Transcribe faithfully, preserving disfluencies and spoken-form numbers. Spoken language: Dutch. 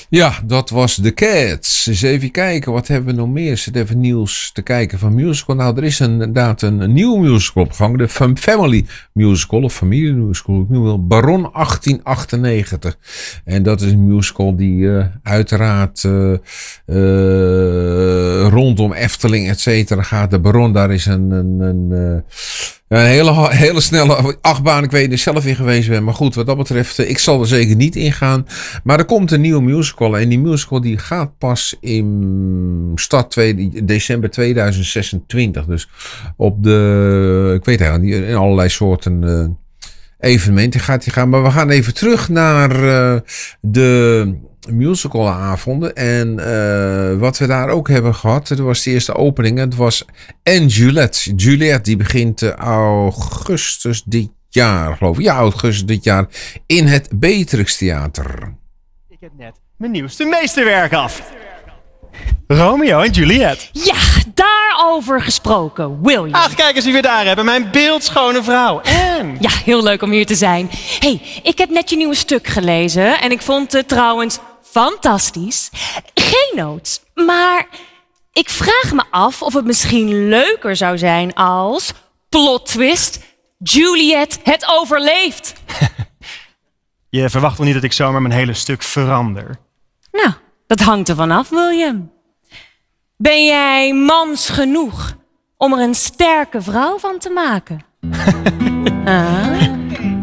Ja, dat was The Cats. Eens even kijken, wat hebben we nog meer? Zit even nieuws te kijken van musical. Nou, er is een, inderdaad een, een nieuwe musical opgehangen. De Fam- Family Musical, of Familie Musical, ik noem wel Baron achttien achtennegentig. En dat is een musical die uh, uiteraard uh, uh, rondom Efteling, et cetera, gaat. De Baron, daar is een... een, een uh, Een hele, hele snelle achtbaan. Ik weet niet of ik zelf in geweest ben. Maar goed, wat dat betreft, ik zal er zeker niet in gaan. Maar er komt een nieuwe musical. En die musical die gaat pas in start twee, december tweeduizend zesentwintig. Dus op de, ik weet eigenlijk niet, in allerlei soorten uh, evenementen gaat die gaan. Maar we gaan even terug naar uh, de musicalavonden. En uh, wat we daar ook hebben gehad, dat was de eerste opening. Het was En Juliet. Juliet, die begint uh, augustus dit jaar, geloof ik. Ja, augustus dit jaar in het Beatrix Theater. Ik heb net mijn nieuwste meesterwerk af. Romeo en Juliet. Ja, daarover gesproken, William. Ach, kijk eens wie we daar hebben. Mijn beeldschone vrouw. En? Ja, heel leuk om hier te zijn. hey, ik heb net je nieuwe stuk gelezen. En ik vond het trouwens fantastisch. Geen notes, maar ik vraag me af of het misschien leuker zou zijn als... plot twist, Juliet het overleeft. Je verwacht wel niet dat ik zomaar mijn hele stuk verander? Nou, dat hangt er vanaf, William. Ben jij mans genoeg om er een sterke vrouw van te maken? ah.